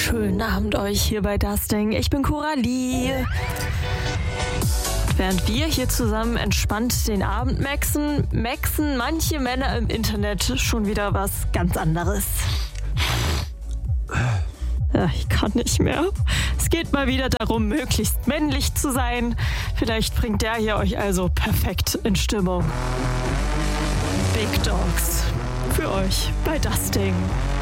schönen Abend euch hier bei Dusting. Ich bin Coralie. Während wir hier zusammen entspannt den Abend maxen manche Männer im Internet schon wieder was ganz anderes. Ja, ich kann nicht mehr. Es geht mal wieder darum, möglichst männlich zu sein. Vielleicht bringt der hier euch also perfekt in Stimmung. Big Dogs für euch bei Dusting.